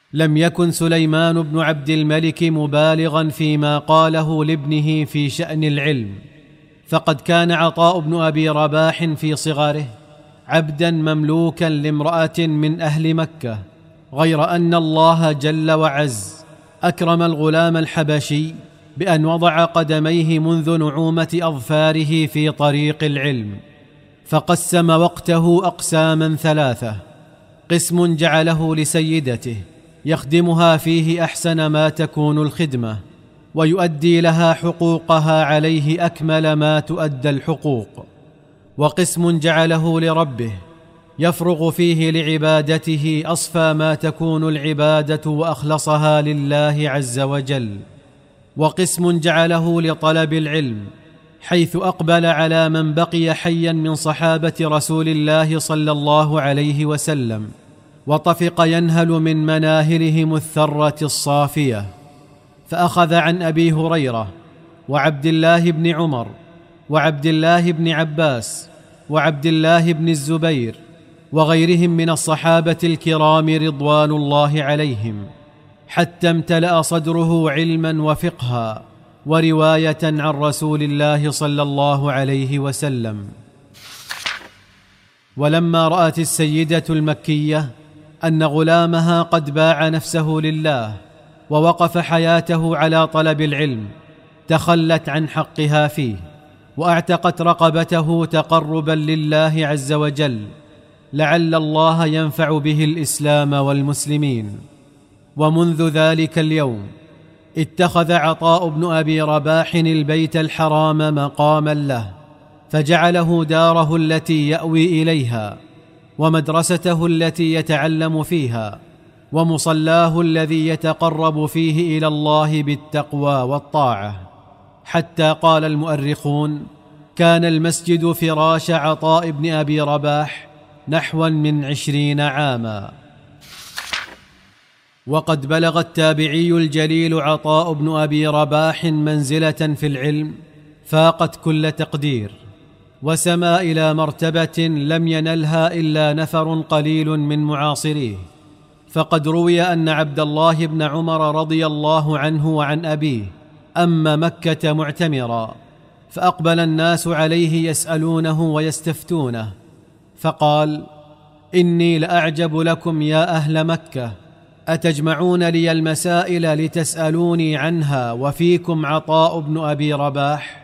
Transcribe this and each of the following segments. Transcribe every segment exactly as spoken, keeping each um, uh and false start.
لم يكن سليمان بن عبد الملك مبالغا فيما قاله لابنه في شأن العلم، فقد كان عطاء بن أبي رباح في صغره عبدا مملوكا لامرأة من أهل مكة، غير أن الله جل وعز أكرم الغلام الحبشي بأن وضع قدميه منذ نعومة أظفاره في طريق العلم، فقسم وقته أقساما ثلاثة: قسم جعله لسيدته يخدمها فيه أحسن ما تكون الخدمة ويؤدي لها حقوقها عليه أكمل ما تؤدى الحقوق، وقسم جعله لربه يفرغ فيه لعبادته أصفى ما تكون العبادة وأخلصها لله عز وجل، وقسم جعله لطلب العلم حيث أقبل على من بقي حيا من صحابة رسول الله صلى الله عليه وسلم وطفق ينهل من مناهلهم الثرة الصافية، فأخذ عن أبي هريرة وعبد الله بن عمر وعبد الله بن عباس وعبد الله بن الزبير وغيرهم من الصحابة الكرام رضوان الله عليهم، حتى امتلأ صدره علما وفقها ورواية عن رسول الله صلى الله عليه وسلم. ولما رأت السيدة المكية أن غلامها قد باع نفسه لله ووقف حياته على طلب العلم، تخلت عن حقها فيه وأعتقت رقبته تقربا لله عز وجل، لعل الله ينفع به الإسلام والمسلمين. ومنذ ذلك اليوم اتخذ عطاء بن أبي رباح البيت الحرام مقاما له، فجعله داره التي يأوي إليها، ومدرسته التي يتعلم فيها، ومصلاه الذي يتقرب فيه إلى الله بالتقوى والطاعة، حتى قال المؤرخون: كان المسجد فراش عطاء بن أبي رباح نحوا من عشرين عاما. وقد بلغ التابعي الجليل عطاء بن أبي رباح منزلة في العلم فاقت كل تقدير، وسما إلى مرتبة لم ينلها إلا نفر قليل من معاصريه. فقد روي أن عبد الله بن عمر رضي الله عنه وعن أبيه أما مكة معتمرا، فأقبل الناس عليه يسألونه ويستفتونه، فقال: إني لأعجب لكم يا أهل مكة، أتجمعون لي المسائل لتسألوني عنها وفيكم عطاء بن أبي رباح؟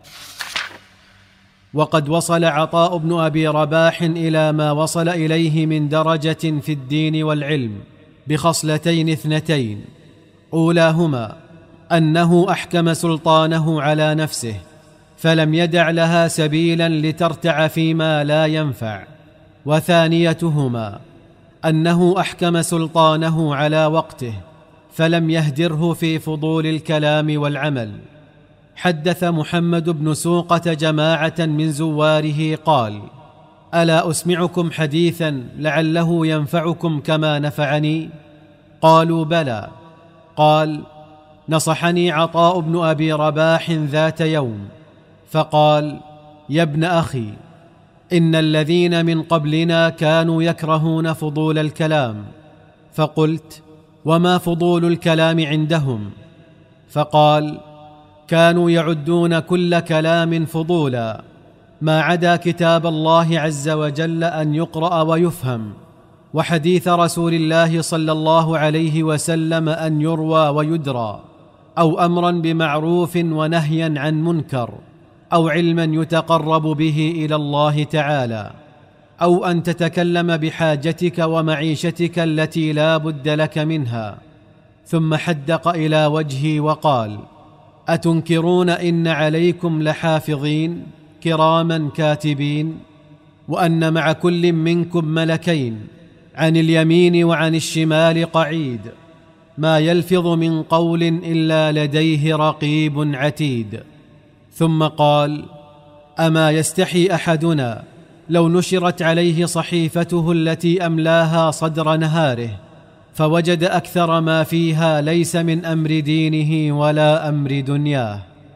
وقد وصل عطاء بن أبي رباح إلى ما وصل إليه من درجة في الدين والعلم بخصلتين اثنتين: أولاهما أنه أحكم سلطانه على نفسه فلم يدع لها سبيلا لترتع فيما لا ينفع، وثانيتهما أنه أحكم سلطانه على وقته فلم يهدره في فضول الكلام والعمل. حدث محمد بن سوقة جماعة من زواره قال: ألا أسمعكم حديثا لعله ينفعكم كما نفعني؟ قالوا: بلى. قال: نصحني عطاء بن أبي رباح ذات يوم فقال: يا ابن أخي، إن الذين من قبلنا كانوا يكرهون فضول الكلام. فقلت: وما فضول الكلام عندهم؟ فقال: كانوا يعدون كل كلام فضولا ما عدا كتاب الله عز وجل أن يقرأ ويفهم، وحديث رسول الله صلى الله عليه وسلم أن يروى ويدرى، أو أمرا بمعروف ونهيا عن منكر، أو علما يتقرب به إلى الله تعالى، أو أن تتكلم بحاجتك ومعيشتك التي لا بد لك منها. ثم حدق إلى وجهي وقال: أتنكرون إن عليكم لحافظين كراما كاتبين، وأن مع كل منكم ملكين عن اليمين وعن الشمال قعيد، ما يلفظ من قول إلا لديه رقيب عتيد. ثم قال: أما يستحي أحدنا لو نشرت عليه صحيفته التي أملاها صدر نهاره فوجد أكثر ما فيها ليس من أمر دينه ولا أمر دنياه؟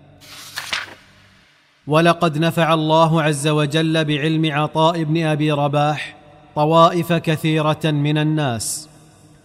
ولقد نفع الله عز وجل بعلم عطاء بن أبي رباح طوائف كثيرة من الناس،